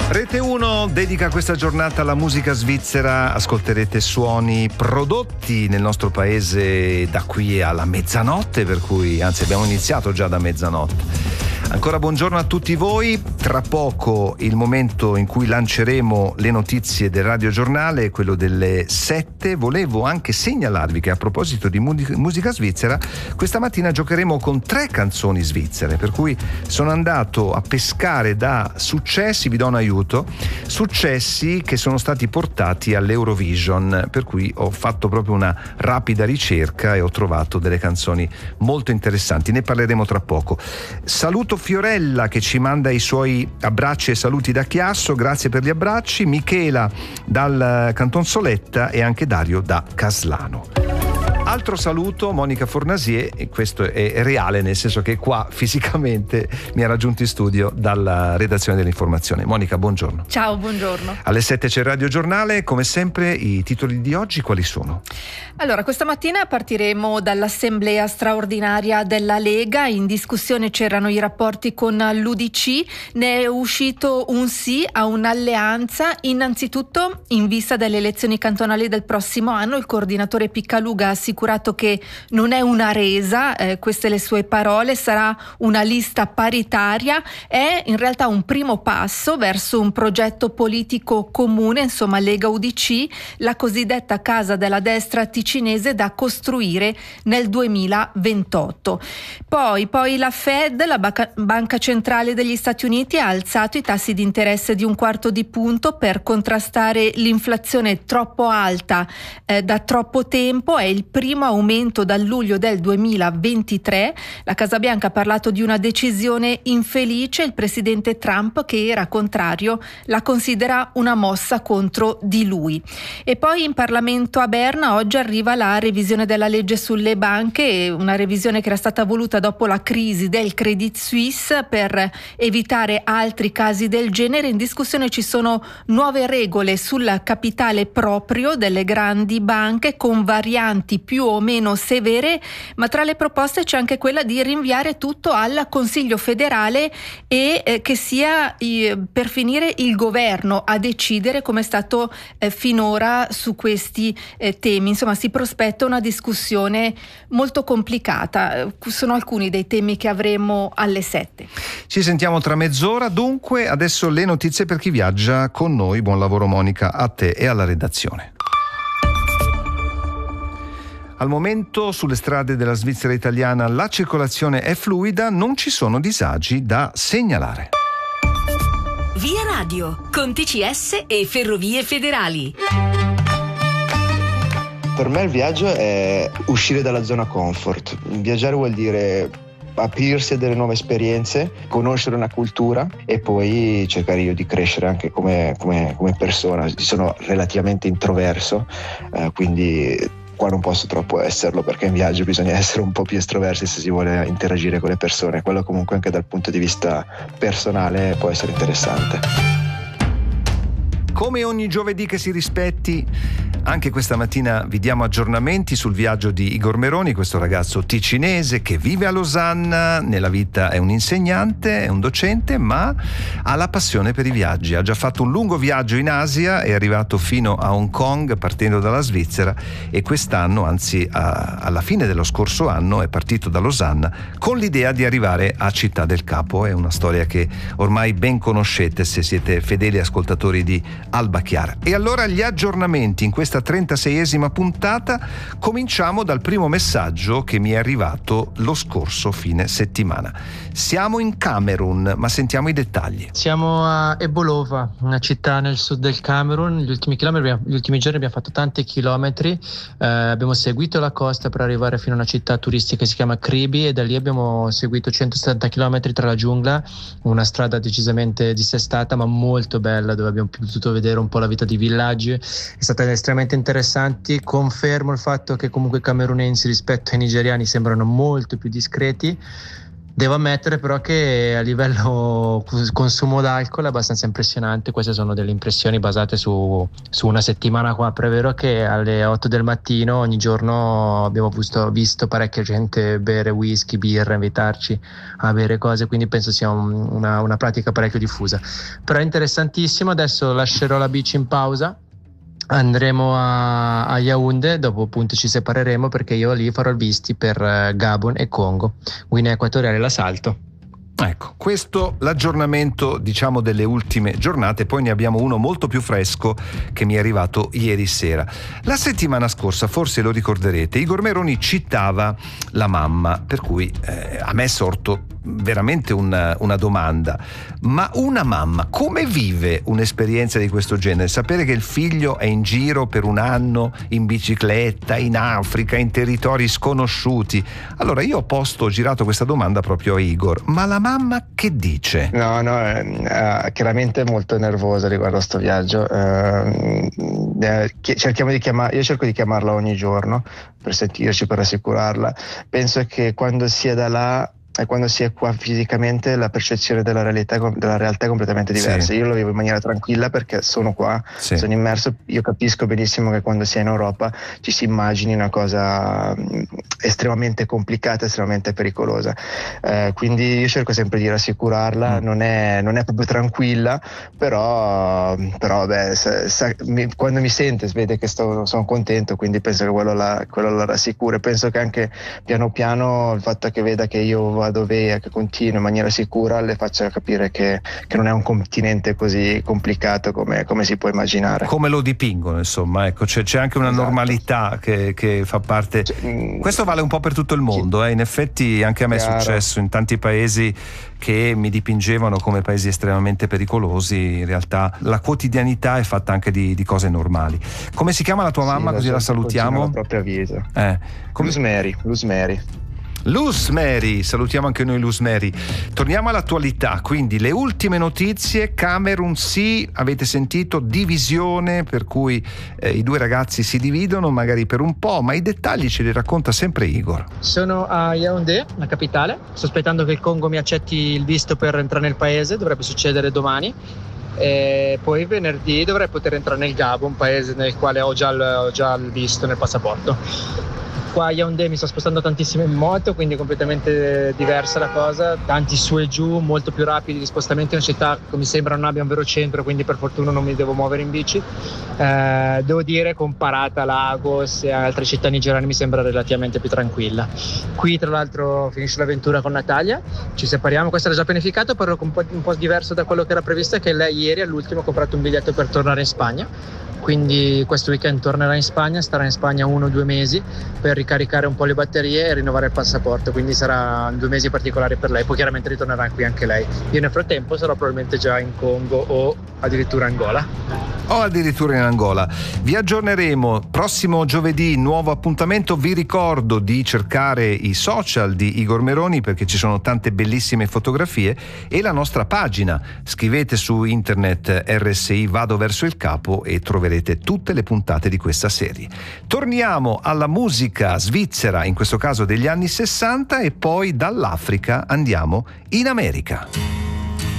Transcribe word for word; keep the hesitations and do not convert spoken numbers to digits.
Rete uno dedica questa giornata alla musica svizzera. Ascolterete suoni prodotti nel nostro paese da qui alla mezzanotte, per cui anzi abbiamo iniziato già da mezzanotte. Ancora buongiorno a tutti voi. Tra poco il momento in cui lanceremo le notizie del radiogiornale, quello delle sette. Volevo anche segnalarvi che a proposito di musica svizzera, questa mattina giocheremo con tre canzoni svizzere, per cui sono andato a pescare da successi, vi do un aiuto, successi che sono stati portati all'Eurovision, per cui ho fatto proprio una rapida ricerca e ho trovato delle canzoni molto interessanti. Ne parleremo tra poco. Saluto Fiorella che ci manda i suoi abbracci e saluti da Chiasso, grazie per gli abbracci, Michela dal Canton Soletta e anche Dario da Caslano. Altro saluto, Monica Fornasier, e questo è reale nel senso che qua fisicamente mi ha raggiunto in studio dalla redazione dell'informazione. Monica, buongiorno. Ciao, buongiorno. Alle sette c'è il radiogiornale, come sempre i titoli di oggi quali sono? Allora, questa mattina partiremo dall'assemblea straordinaria della Lega. In discussione c'erano i rapporti con l'U D C, ne è uscito un sì a un'alleanza. Innanzitutto, in vista delle elezioni cantonali del prossimo anno, il coordinatore Piccaluga ha assicurato che non è una resa, eh, queste le sue parole, sarà una lista paritaria, è in realtà un primo passo verso un progetto politico comune, insomma Lega U D C, la cosiddetta casa della destra ticinese da costruire nel duemilaventotto. Poi, poi la Fed, la Banca, Banca Centrale degli Stati Uniti, ha alzato i tassi di interesse di un quarto di punto per contrastare l'inflazione troppo alta eh, da troppo tempo. È il primo aumento dal luglio del duemilaventitré. La Casa Bianca ha parlato di una decisione infelice. Il presidente Trump, che era contrario, la considera una mossa contro di lui. E poi in Parlamento a Berna oggi arriva la revisione della legge sulle banche, una revisione che era stata voluta dopo la crisi del Credit Suisse per evitare altri casi del genere. In discussione ci sono nuove regole sul capitale proprio delle grandi banche con varianti più o meno severe, ma tra le proposte c'è anche quella di rinviare tutto al Consiglio federale e eh, che sia eh, per finire il governo a decidere, come è stato eh, finora su questi eh, temi. Insomma, si prospetta una discussione molto complicata. Sono alcuni dei temi che avremo alle sette. Ci sentiamo tra mezz'ora, dunque adesso le notizie per chi viaggia con noi. Buon lavoro Monica, a te e alla redazione. Al momento sulle strade della Svizzera italiana la circolazione è fluida, non ci sono disagi da segnalare. Via Radio, con T C S e Ferrovie Federali. Per me il viaggio è uscire dalla zona comfort. Viaggiare vuol dire aprirsi a delle nuove esperienze, conoscere una cultura e poi cercare io di crescere anche come, come, come persona. Sono relativamente introverso, eh, quindi qua non posso troppo esserlo, perché in viaggio bisogna essere un po' più estroversi se si vuole interagire con le persone. Quello comunque anche dal punto di vista personale può essere interessante. Come ogni giovedì che si rispetti, anche questa mattina vi diamo aggiornamenti sul viaggio di Igor Meroni, questo ragazzo ticinese che vive a Losanna, nella vita è un insegnante, è un docente, ma ha la passione per i viaggi. Ha già fatto un lungo viaggio in Asia, è arrivato fino a Hong Kong partendo dalla Svizzera e quest'anno, anzi a, alla fine dello scorso anno, è partito da Losanna con l'idea di arrivare a Città del Capo. È una storia che ormai ben conoscete se siete fedeli ascoltatori di Alba Chiara. E allora gli aggiornamenti in questa trentaseiesima puntata. Cominciamo dal primo messaggio che mi è arrivato lo scorso fine settimana. Siamo in Camerun, ma sentiamo i dettagli. Siamo a Ebolova, una città nel sud del Camerun. Gli ultimi chilometri, gli ultimi giorni abbiamo fatto tanti chilometri, eh, abbiamo seguito la costa per arrivare fino a una città turistica che si chiama Kribi e da lì abbiamo seguito centosettanta chilometri tra la giungla, una strada decisamente dissestata ma molto bella, dove abbiamo potuto vedere un po' la vita di villaggi. È stata estremamente interessante. Confermo il fatto che comunque i camerunensi rispetto ai nigeriani sembrano molto più discreti. Devo ammettere però che a livello consumo d'alcol è abbastanza impressionante. Queste sono delle impressioni basate su, su una settimana qua, però è vero che alle otto del mattino ogni giorno abbiamo visto, visto parecchia gente bere whisky, birra, invitarci a bere cose, quindi penso sia un, una, una pratica parecchio diffusa. Però è interessantissimo. Adesso lascerò la bici in pausa, andremo a, a Yaoundé, dopo appunto ci separeremo perché io lì farò il visti per Gabon e Congo, Guinea Equatoriale l'assalto. Ecco, questo l'aggiornamento diciamo delle ultime giornate, poi ne abbiamo uno molto più fresco che mi è arrivato ieri sera. La settimana scorsa, forse lo ricorderete, Igor Meroni citava la mamma, per cui eh, a me è sorto veramente una, una domanda: ma una mamma come vive un'esperienza di questo genere? Sapere che il figlio è in giro per un anno in bicicletta, in Africa, in territori sconosciuti. Allora io ho posto, ho girato questa domanda proprio a Igor: ma la mamma che dice? No, no, eh, chiaramente molto nervosa riguardo a sto viaggio. Eh, eh, cerchiamo di chiamare, io cerco di chiamarla ogni giorno per sentirci, per rassicurarla. Penso che quando sia da là e quando si è qua fisicamente la percezione della realtà, della realtà è completamente diversa. Sì. Io lo vivo in maniera tranquilla perché sono qua, sì. sono immerso. Io capisco benissimo che quando si è in Europa ci si immagini una cosa estremamente complicata, estremamente pericolosa, eh, quindi io cerco sempre di rassicurarla. mm. non, è, non è proprio tranquilla, però, però beh, sa, sa, mi, quando mi sente vede che sto, sono contento, quindi penso che quello la, quello la rassicura. Penso che anche piano piano il fatto che veda che io vado via, che continuo in maniera sicura, le faccia capire che, che non è un continente così complicato come, come si può immaginare. Come lo dipingono, insomma, ecco, c'è, c'è anche una esatto. normalità che, che fa parte. Cioè, questo vale un po' per tutto il mondo, eh. in effetti anche a me chiaro. È successo in tanti paesi che mi dipingevano come paesi estremamente pericolosi. In realtà la quotidianità è fatta anche di, di cose normali. Come si chiama la tua mamma? Sì, così la salutiamo. La propria vita. Eh, come... Luz Mary, Luz Mary. Luz Mary, salutiamo anche noi Luz Mary. Torniamo all'attualità, quindi le ultime notizie. Camerun sì, avete sentito, divisione per cui eh, i due ragazzi si dividono magari per un po', ma i dettagli ce li racconta sempre Igor. Sono a Yaoundé, la capitale, sospettando che il Congo mi accetti il visto per entrare nel paese, dovrebbe succedere domani. E poi venerdì dovrei poter entrare nel Gabon, un paese nel quale ho già il, ho già il visto nel passaporto. Qua a Yaoundé mi sto spostando tantissimo in moto, quindi è completamente diversa la cosa, tanti su e giù, molto più rapidi gli spostamenti. Una città che mi sembra non abbia un vero centro, quindi per fortuna non mi devo muovere in bici. Eh, devo dire, comparata a Lagos e a altre città nigeriane, mi sembra relativamente più tranquilla. Qui tra l'altro finisce l'avventura con Natalia, ci separiamo, questo era già pianificato, però un po', un po' diverso da quello che era previsto è che lei ieri all'ultimo ha comprato un biglietto per tornare in Spagna. Quindi questo weekend tornerà in Spagna, starà in Spagna uno o due mesi per ricaricare un po' le batterie e rinnovare il passaporto, quindi sarà due mesi particolari per lei, poi chiaramente ritornerà qui anche lei. Io nel frattempo sarò probabilmente già in Congo o addirittura Angola. O addirittura in Angola. Vi aggiorneremo prossimo giovedì, nuovo appuntamento. Vi ricordo di cercare i social di Igor Meroni perché ci sono tante bellissime fotografie e la nostra pagina. Scrivete su internet R S I Vado verso il capo e troverete tutte le puntate di questa serie. Torniamo alla musica svizzera, in questo caso degli anni sessanta, e poi dall'Africa andiamo in America.